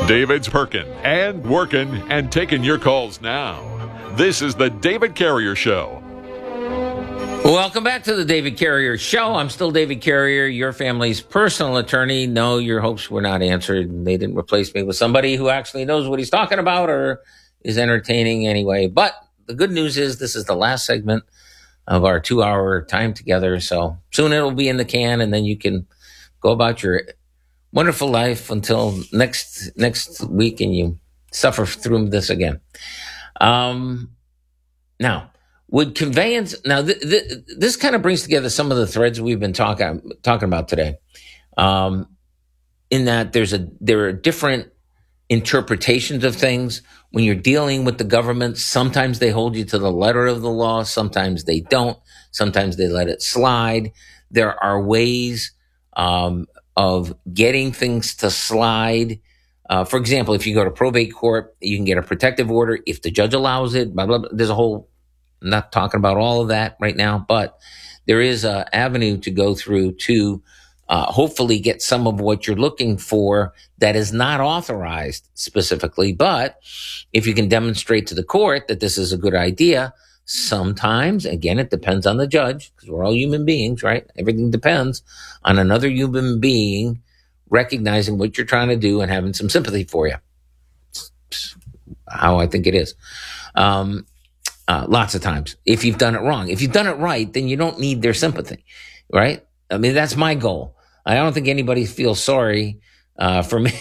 David's perking and working and taking your calls now. This is the David Carrier Show. Welcome back to the David Carrier Show. I'm still David Carrier, your family's personal attorney. No, your hopes were not answered. They didn't replace me with somebody who actually knows what he's talking about or is entertaining anyway. But the good news is this is the last segment of our 2-hour time together. So soon it'll be in the can, and then you can go about your wonderful life until next week, and you suffer through this again. Now, would conveyance? Now, this kind of brings together some of the threads we've been talking about today. In that there are different interpretations of things when you're dealing with the government. Sometimes they hold you to the letter of the law. Sometimes they don't. Sometimes they let it slide. There are ways of getting things to slide. For example, if you go to probate court, you can get a protective order if the judge allows it. Blah, blah, blah. There's a whole, I'm not talking about all of that right now, but there is an avenue to go through to hopefully get some of what you're looking for that is not authorized specifically. But if you can demonstrate to the court that this is a good idea, sometimes, again, it depends on the judge, because we're all human beings, right? Everything depends on another human being recognizing what you're trying to do and having some sympathy for you. It's how I think it is. Lots of times, if you've done it wrong. If you've done it right, then you don't need their sympathy, right? I mean, that's my goal. I don't think anybody feels sorry for me.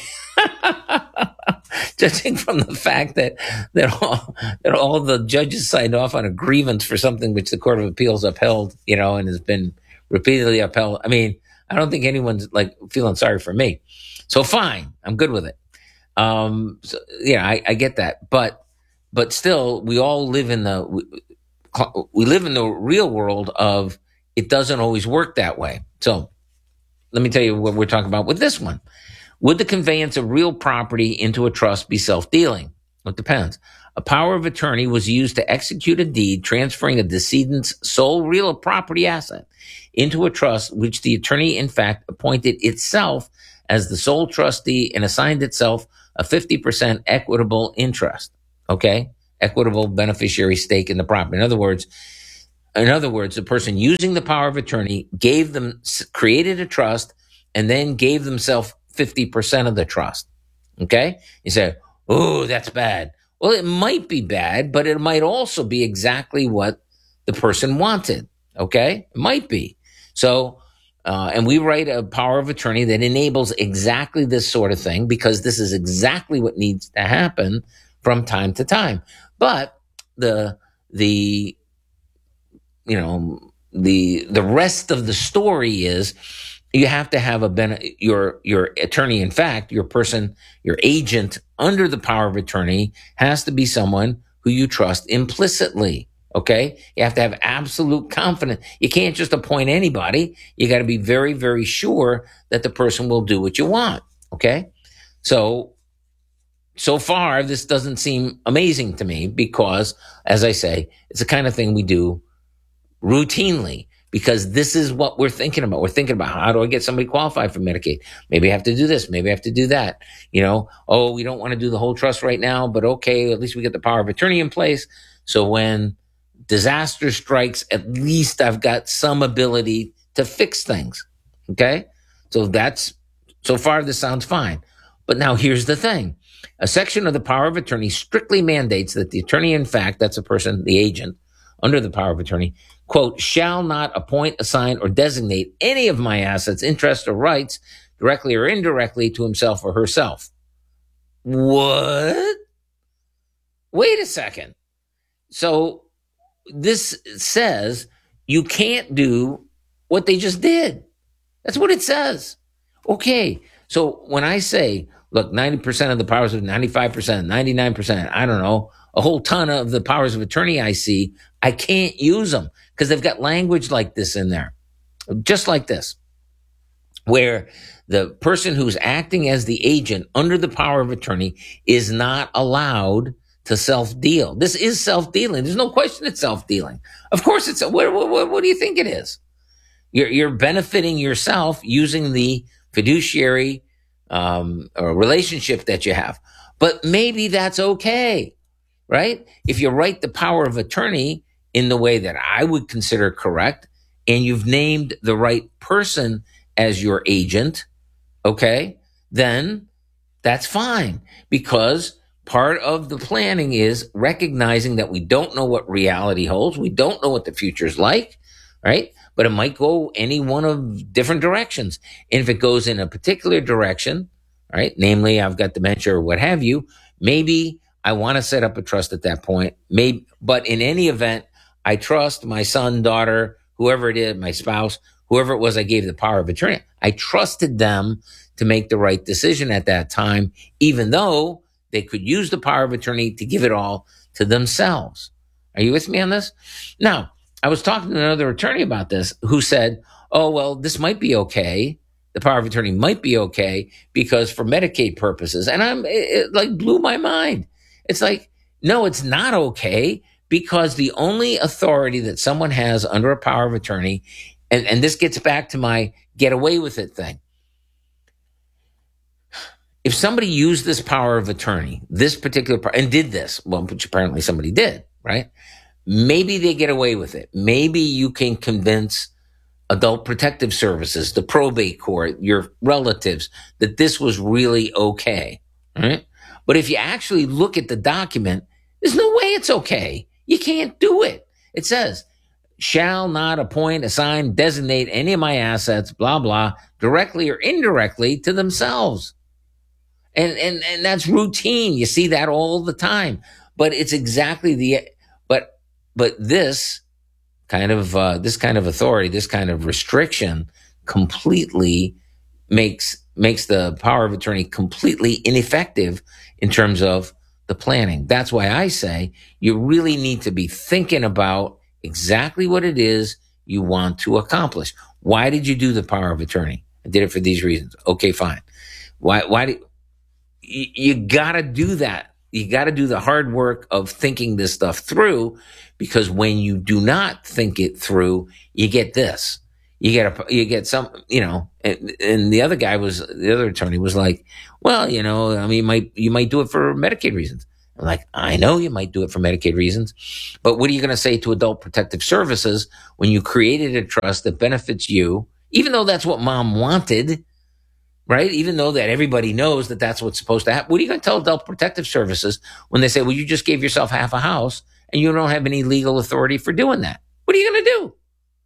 Judging from the fact that all the judges signed off on a grievance for something which the Court of Appeals upheld, and has been repeatedly upheld. I mean, I don't think anyone's like feeling sorry for me. So fine, I'm good with it. I get that, but still, we all live in the real world of it doesn't always work that way. So let me tell you what we're talking about with this one. Would the conveyance of real property into a trust be self-dealing? Well, it depends. A power of attorney was used to execute a deed transferring a decedent's sole real property asset into a trust, which the attorney, in fact, appointed itself as the sole trustee and assigned itself a 50% equitable interest. Okay? Equitable beneficiary stake in the property. In other words, the person using the power of attorney created a trust and then gave themselves 50% of the trust. Okay? You say, oh, that's bad. Well, it might be bad, but it might also be exactly what the person wanted. Okay? It might be. So, and we write a power of attorney that enables exactly this sort of thing, because this is exactly what needs to happen from time to time. But the rest of the story is you have to have your attorney, in fact, your agent under the power of attorney has to be someone who you trust implicitly. Okay? You have to have absolute confidence. You can't just appoint anybody. You got to be very, very sure that the person will do what you want. Okay? So far, this doesn't seem amazing to me because, as I say, it's the kind of thing we do routinely, because this is what we're thinking about. We're thinking about, how do I get somebody qualified for Medicaid? Maybe I have to do this. Maybe I have to do that. We don't want to do the whole trust right now, but okay, at least we get the power of attorney in place. So when disaster strikes, at least I've got some ability to fix things. Okay? So far this sounds fine. But now here's the thing. A section of the power of attorney strictly mandates that the attorney, in fact, that's a person, the agent, under the power of attorney, quote, shall not appoint, assign, or designate any of my assets, interests, or rights, directly or indirectly, to himself or herself. What? Wait a second. So this says you can't do what they just did. That's what it says. Okay, so when I say, look, 90% of the powers of 95%, 99%, I don't know, a whole ton of the powers of attorney I see, I can't use them because they've got language like this in there, just like this, where the person who's acting as the agent under the power of attorney is not allowed to self-deal. This is self-dealing. There's no question it's self-dealing. Of course it's, what do you think it is? You're benefiting yourself using the fiduciary or relationship that you have. But maybe that's okay, right? If you write the power of attorney in the way that I would consider correct, and you've named the right person as your agent, okay, then that's fine, because part of the planning is recognizing that we don't know what reality holds. We don't know what the future's like, right? But it might go any one of different directions. And if it goes in a particular direction, right, namely I've got dementia or what have you, maybe I want to set up a trust at that point. Maybe, but in any event, I trust my son, daughter, whoever it is, my spouse, whoever it was I gave the power of attorney. I trusted them to make the right decision at that time, even though they could use the power of attorney to give it all to themselves. Are you with me on this? Now, I was talking to another attorney about this who said, oh, well, this might be okay. The power of attorney might be okay because for Medicaid purposes. And it like blew my mind. It's like, no, it's not okay, because the only authority that someone has under a power of attorney, and this gets back to my get away with it thing. If somebody used this power of attorney, this particular power, and did this, well, which apparently somebody did, right? Maybe they get away with it. Maybe you can convince Adult Protective Services, the probate court, your relatives, that this was really okay, right? But if you actually look at the document, there's no way it's okay. You can't do it. It says, shall not appoint, assign, designate any of my assets, blah, blah, directly or indirectly to themselves. And that's routine. You see that all the time. But it's exactly but this kind of authority, this kind of restriction completely makes the power of attorney completely ineffective in terms of the planning. That's why I say you really need to be thinking about exactly what it is you want to accomplish. Why did you do the power of attorney? I did it for these reasons. Okay, fine. You gotta do that. You gotta do the hard work of thinking this stuff through, because when you do not think it through, you get this. You get some, and the other attorney was like, well, I mean, you might do it for Medicaid reasons. I'm like, I know you might do it for Medicaid reasons, but what are you going to say to Adult Protective Services when you created a trust that benefits you, even though that's what mom wanted, right? Even though that everybody knows that that's what's supposed to happen. What are you going to tell Adult Protective Services when they say, well, you just gave yourself half a house and you don't have any legal authority for doing that? What are you going to do?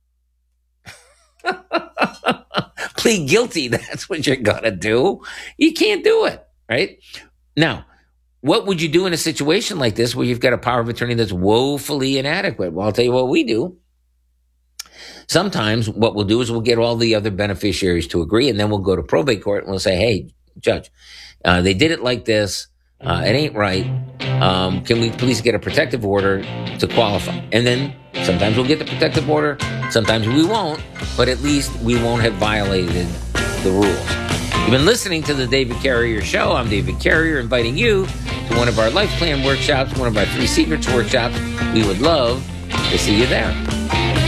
Plead guilty. That's what you're going to do. You can't do it, right? Now, what would you do in a situation like this where you've got a power of attorney that's woefully inadequate? Well, I'll tell you what we do. Sometimes what we'll do is we'll get all the other beneficiaries to agree, and then we'll go to probate court and we'll say, hey, judge, they did it like this. It ain't right. Can we please get a protective order to qualify? And then sometimes we'll get the protective order. Sometimes we won't, but at least we won't have violated the rules. You've been listening to the David Carrier Show. I'm David Carrier, inviting you to one of our life plan workshops, one of our 3 secrets workshops. We would love to see you there.